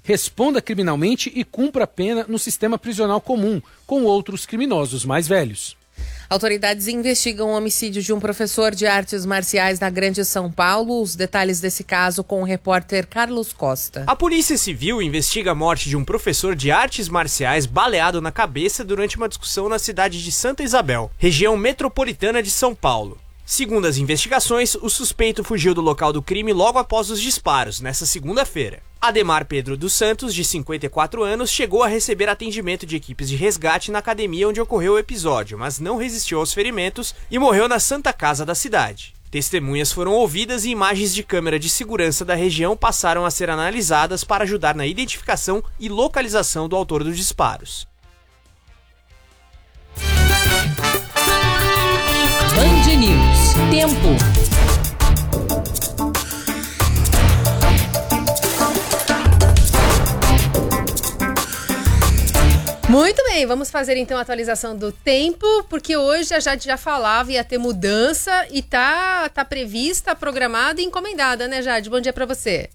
responda criminalmente e cumpra a pena no sistema prisional comum, com outros criminosos mais velhos. Autoridades investigam o homicídio de um professor de artes marciais na Grande São Paulo. Os detalhes desse caso com o repórter Carlos Costa. A Polícia Civil investiga a morte de um professor de artes marciais baleado na cabeça durante uma discussão na cidade de Santa Isabel, região metropolitana de São Paulo. Segundo as investigações, o suspeito fugiu do local do crime logo após os disparos, nesta segunda-feira. Ademar Pedro dos Santos, de 54 anos, chegou a receber atendimento de equipes de resgate na academia onde ocorreu o episódio, mas não resistiu aos ferimentos e morreu na Santa Casa da cidade. Testemunhas foram ouvidas e imagens de câmera de segurança da região passaram a ser analisadas para ajudar na identificação e localização do autor dos disparos. Band News. Tempo. Muito bem, vamos fazer então a atualização do tempo, porque hoje a Jade já falava, ia ter mudança e tá prevista, programada e encomendada, né, Jade? Bom dia para você.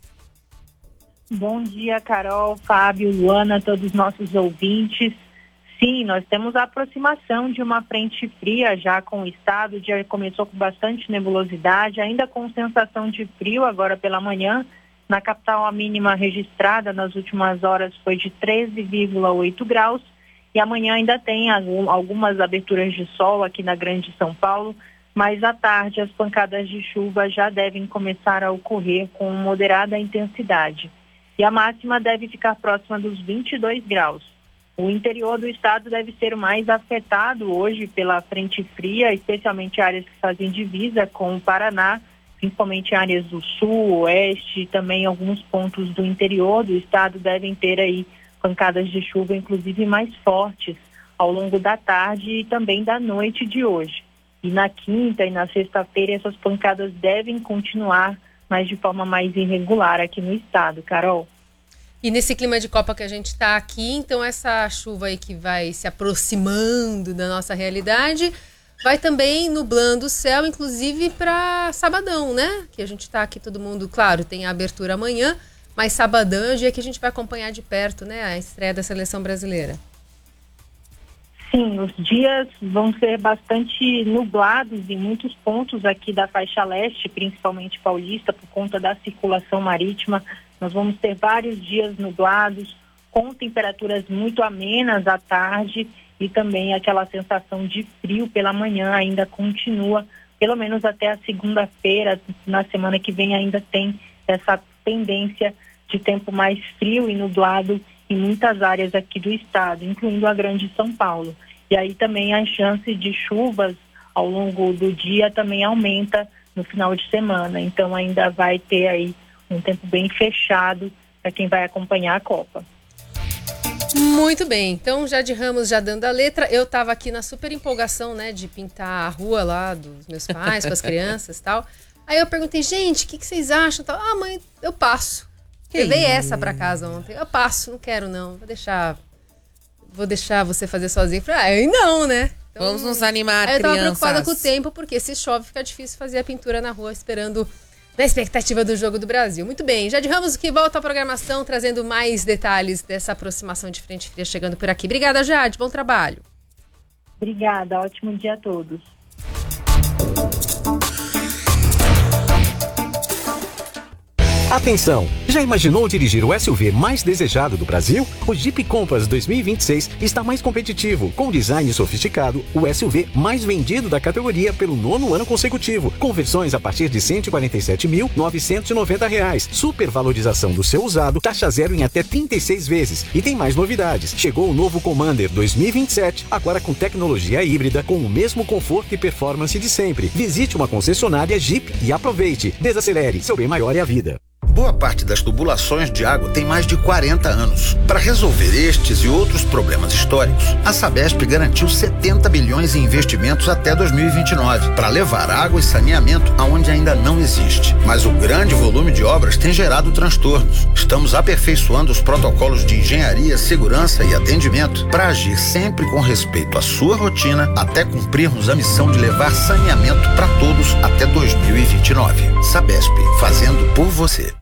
Bom dia, Carol, Fábio, Luana, todos os nossos ouvintes. Sim, nós temos a aproximação de uma frente fria já com o estado. O dia começou com bastante nebulosidade, ainda com sensação de frio agora pela manhã. Na capital, a mínima registrada nas últimas horas foi de 13,8 graus. E amanhã ainda tem algumas aberturas de sol aqui na Grande São Paulo, mas à tarde as pancadas de chuva já devem começar a ocorrer com moderada intensidade. E a máxima deve ficar próxima dos 22 graus. O interior do estado deve ser o mais afetado hoje pela frente fria, especialmente áreas que fazem divisa com o Paraná, principalmente áreas do sul, oeste e também alguns pontos do interior do estado devem ter aí pancadas de chuva, inclusive mais fortes, ao longo da tarde e também da noite de hoje. E na quinta e na sexta-feira essas pancadas devem continuar, mas de forma mais irregular aqui no estado, Carol. E nesse clima de Copa que a gente está aqui, então essa chuva aí que vai se aproximando da nossa realidade, vai também nublando o céu, inclusive para sabadão, né? Que a gente está aqui todo mundo, claro, tem a abertura amanhã, mas sabadão é o dia que a gente vai acompanhar de perto, né? A estreia da seleção brasileira. Sim, os dias vão ser bastante nublados em muitos pontos aqui da faixa leste, principalmente paulista, por conta da circulação marítima. Nós vamos ter vários dias nublados, com temperaturas muito amenas à tarde e também aquela sensação de frio pela manhã ainda continua, pelo menos até a segunda-feira. Na semana que vem ainda tem essa tendência de tempo mais frio e nublado em muitas áreas aqui do estado, incluindo a Grande São Paulo. E aí também a chance de chuvas ao longo do dia também aumenta no final de semana. Então ainda vai ter aí um tempo bem fechado para quem vai acompanhar a Copa. Muito bem, então Jade Ramos já dando a letra, eu estava aqui na super empolgação, né, de pintar a rua lá dos meus pais, com as crianças e tal. Aí eu perguntei, gente, o que vocês acham? Ah, mãe, eu passo. Levei essa para casa ontem, eu passo, não quero não, vou deixar você fazer sozinho. Eu falei, não, né? Então, vamos nos animar, crianças. Eu tava preocupada com o tempo, porque se chove fica difícil fazer a pintura na rua, esperando na expectativa do Jogo do Brasil. Muito bem, Jade Ramos que volta à programação, trazendo mais detalhes dessa aproximação de frente fria chegando por aqui. Obrigada, Jade, bom trabalho. Obrigada, ótimo dia a todos. Atenção! Já imaginou dirigir o SUV mais desejado do Brasil? O Jeep Compass 2026 está mais competitivo, com design sofisticado, o SUV mais vendido da categoria pelo 9º ano consecutivo, com versões a partir de R$ 147.990, supervalorização do seu usado, taxa zero em até 36 vezes. E tem mais novidades. Chegou o novo Commander 2027, agora com tecnologia híbrida, com o mesmo conforto e performance de sempre. Visite uma concessionária Jeep e aproveite. Desacelere, seu bem maior é a vida. Boa parte das tubulações de água tem mais de 40 anos. Para resolver estes e outros problemas históricos, a Sabesp garantiu 70 bilhões em investimentos até 2029 para levar água e saneamento aonde ainda não existe. Mas o grande volume de obras tem gerado transtornos. Estamos aperfeiçoando os protocolos de engenharia, segurança e atendimento para agir sempre com respeito à sua rotina até cumprirmos a missão de levar saneamento para todos até 2029. Sabesp, fazendo por você.